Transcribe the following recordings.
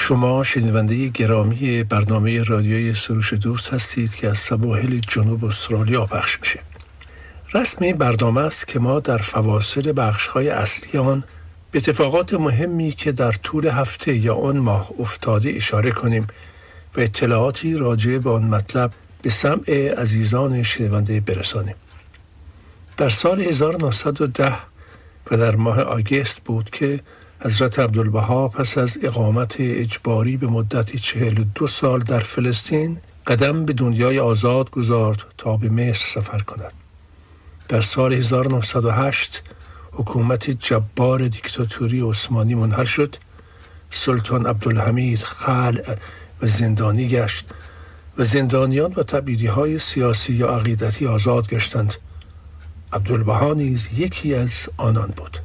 شما شنونده گرامی برنامه رادیوی سروش دوست هستید که از سواحل جنوب استرالیا پخش میشه. رسم این برنامه است که ما در فواصل بخش‌های اصلی آن به اتفاقات مهمی که در طول هفته یا آن ماه افتاده اشاره کنیم و اطلاعاتی راجع به آن مطلب به سمع عزیزان شنونده برسانیم. در سال 1910 و در ماه آگست بود که حضرت عبدالبها پس از اقامت اجباری به مدت 42 سال در فلسطین قدم به دنیای آزاد گذارد تا به مصر سفر کند. در سال 1908 حکومت جبار دیکتاتوری عثمانی منحل شد. سلطان عبدالحمید خلع و زندانی گشت و زندانیان و تبعیدی‌های سیاسی یا عقیدتی آزاد گشتند. عبدالبها نیز یکی از آنان بود.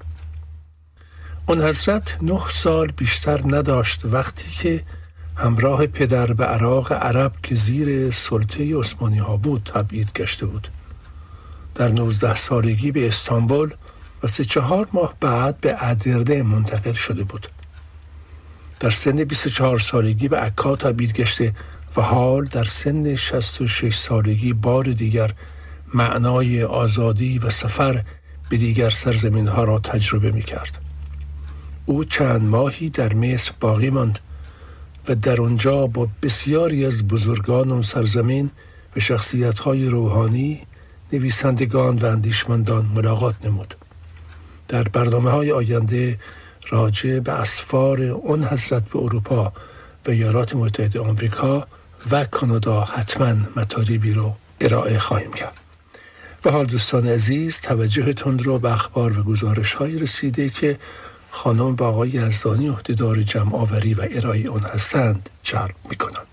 آن حضرت 9 سال بیشتر نداشت وقتی که همراه پدر به عراق عرب که زیر سلطه عثمانی ها بود تبعید گشته بود. در 19 سالگی به استانبول و 3-4 ماه بعد به ادرنه منتقل شده بود. در سن 24 سالگی به عکا تبعید گشته و حال در سن 66 سالگی بار دیگر معنای آزادی و سفر به دیگر سرزمین ها را تجربه می کرد. او چند ماهی در مصر باقی ماند و در آنجا با بسیاری از بزرگان اون سرزمین و شخصیت‌های روحانی، نویسندگان و اندیشمندان ملاقات نمود. در برنامه‌های آینده راجع به اسفار اون حضرت به اروپا و ایالات متحده آمریکا و کانادا حتما مطالبی رو ارائه خواهیم کرد. و حال دوستان عزیز، توجهتون رو به اخبار و گزارش‌های رسیده که خانم و آقای یزدانی عهدهدار جمع آوری و ارائه آن هستند جلب می‌کنند.